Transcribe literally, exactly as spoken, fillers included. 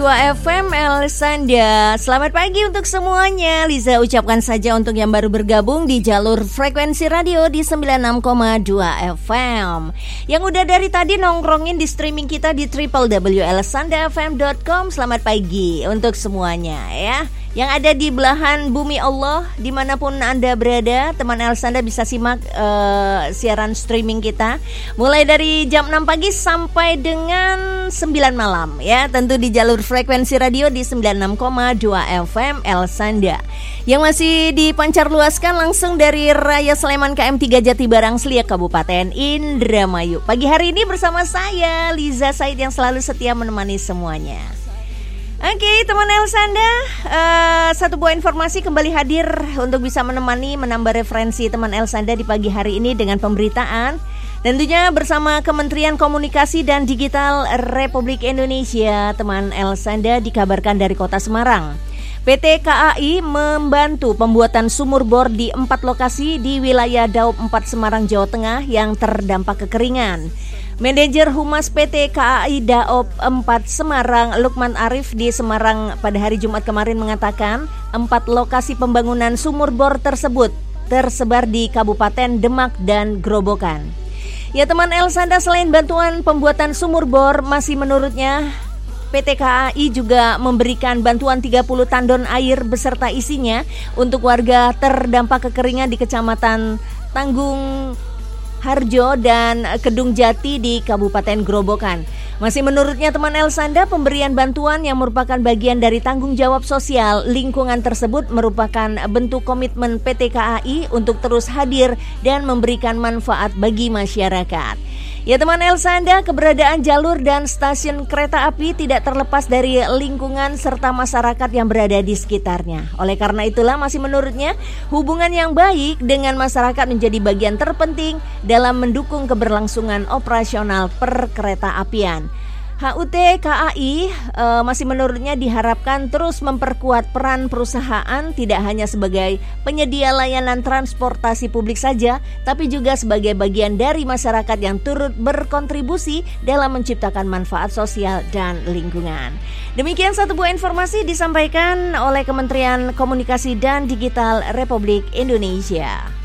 dua F M El Sanda. Selamat pagi untuk semuanya. Liza ucapkan saja untuk yang baru bergabung di jalur frekuensi radio di sembilan puluh enam koma dua F M. Yang udah dari tadi nongkrongin di streaming kita di w w w titik el sanda f m dot com. Selamat pagi untuk semuanya ya. Yang ada di belahan bumi Allah, dimanapun Anda berada, teman El Sanda bisa simak uh, siaran streaming kita mulai dari jam enam pagi sampai dengan sembilan malam ya. Tentu di jalur frekuensi radio di sembilan puluh enam koma dua F M El Sanda. Yang masih dipancarluaskan langsung dari Raya Sleman K M tiga Jati Barang Sliak Kabupaten Indramayu. Pagi hari ini bersama saya Liza Said yang selalu setia menemani semuanya. Oke okay, teman El Sanda, uh, satu buah informasi kembali hadir untuk bisa menemani menambah referensi teman El Sanda di pagi hari ini dengan pemberitaan. Tentunya bersama Kementerian Komunikasi dan Digital Republik Indonesia, teman El Sanda dikabarkan dari Kota Semarang. P T K A I membantu pembuatan sumur bor di empat lokasi di wilayah Daop empat Semarang, Jawa Tengah yang terdampak kekeringan. Manajer Humas P T K A I Daop empat Semarang, Lukman Arif di Semarang pada hari Jumat kemarin mengatakan empat lokasi pembangunan sumur bor tersebut tersebar di Kabupaten Demak dan Grobogan. Ya teman El Sanda, selain bantuan pembuatan sumur bor, masih menurutnya P T K A I juga memberikan bantuan tiga puluh tandon air beserta isinya untuk warga terdampak kekeringan di Kecamatan Tanggung Harjo dan Kedung Jati di Kabupaten Grobogan. Masih menurutnya teman El Sanda, pemberian bantuan yang merupakan bagian dari tanggung jawab sosial lingkungan tersebut merupakan bentuk komitmen P T K A I untuk terus hadir dan memberikan manfaat bagi masyarakat. Ya teman El Sanda, keberadaan jalur dan stasiun kereta api tidak terlepas dari lingkungan serta masyarakat yang berada di sekitarnya. Oleh karena itulah masih menurutnya hubungan yang baik dengan masyarakat menjadi bagian terpenting dalam mendukung keberlangsungan operasional perkereta apian. H U T K A I e, masih menurutnya diharapkan terus memperkuat peran perusahaan tidak hanya sebagai penyedia layanan transportasi publik saja, tapi juga sebagai bagian dari masyarakat yang turut berkontribusi dalam menciptakan manfaat sosial dan lingkungan. Demikian satu buah informasi disampaikan oleh Kementerian Komunikasi dan Digital Republik Indonesia.